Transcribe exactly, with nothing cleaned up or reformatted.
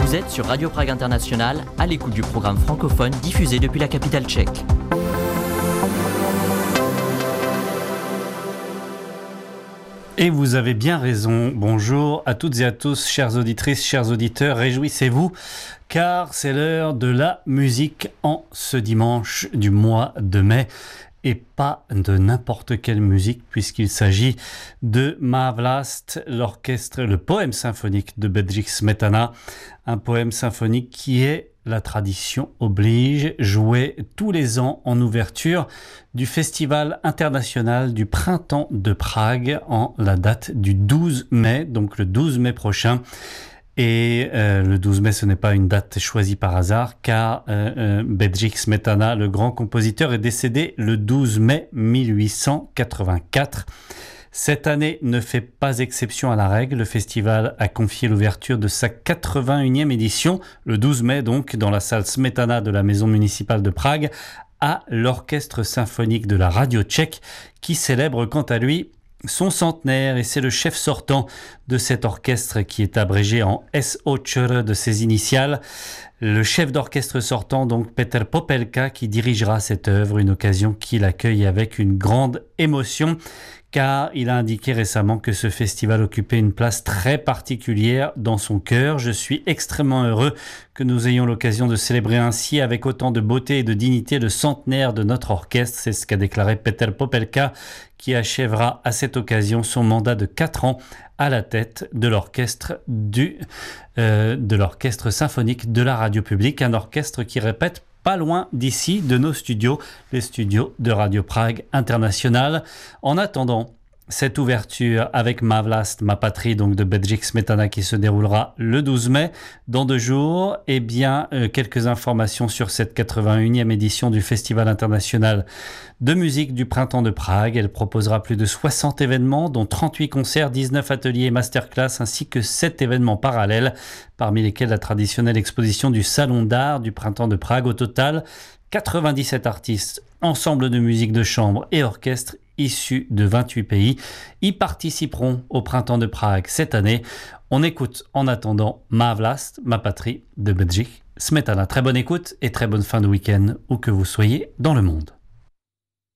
Vous êtes sur Radio Prague International, à l'écoute du programme francophone diffusé depuis la capitale tchèque. Et vous avez bien raison. Bonjour à toutes et à tous, chères auditrices, chers auditeurs, réjouissez-vous, car c'est l'heure de la musique en ce dimanche du mois de mai. Et pas de n'importe quelle musique, puisqu'il s'agit de Má vlast, l'orchestre, le poème symphonique de Bedřich Smetana, un poème symphonique qui est, la tradition oblige, joué tous les ans en ouverture du Festival international du printemps de Prague en la date du douze mai, donc le douze mai prochain. Et euh, le douze mai, ce n'est pas une date choisie par hasard, car euh, euh, Bedřich Smetana, le grand compositeur, est décédé le douze mai mille huit cent quatre-vingt-quatre. Cette année ne fait pas exception à la règle. Le festival a confié l'ouverture de sa quatre-vingt-unième édition, le douze mai donc, dans la salle Smetana de la maison municipale de Prague, à l'orchestre symphonique de la radio tchèque, qui célèbre quant à lui son centenaire, et c'est le chef sortant de cet orchestre qui est abrégé en S O C R de ses initiales. Le chef d'orchestre sortant, donc Petr Popelka, qui dirigera cette œuvre, une occasion qu'il accueille avec une grande émotion, car il a indiqué récemment que ce festival occupait une place très particulière dans son cœur. Je suis extrêmement heureux que nous ayons l'occasion de célébrer ainsi avec autant de beauté et de dignité le centenaire de notre orchestre. C'est ce qu'a déclaré Petr Popelka, qui achèvera à cette occasion son mandat de quatre ans à la tête de l'orchestre du, euh, de l'orchestre symphonique de la radio publique, un orchestre qui répète pas loin d'ici, de nos studios, les studios de Radio Prague International. En attendant cette ouverture avec Má vlast, ma patrie, donc de Bedřich Smetana, qui se déroulera le douze mai, dans deux jours, eh bien, euh, quelques informations sur cette quatre-vingt-unième édition du Festival international de musique du printemps de Prague. Elle proposera plus de soixante événements, dont trente-huit concerts, dix-neuf ateliers et masterclass, ainsi que sept événements parallèles, parmi lesquels la traditionnelle exposition du Salon d'art du printemps de Prague. Au total, quatre-vingt-dix-sept artistes, ensembles de musique de chambre et orchestres issus de vingt-huit pays y participeront au printemps de Prague cette année. On écoute en attendant Má vlast, ma patrie de Bedřich Smetana. Très bonne écoute et très bonne fin de week-end où que vous soyez dans le monde.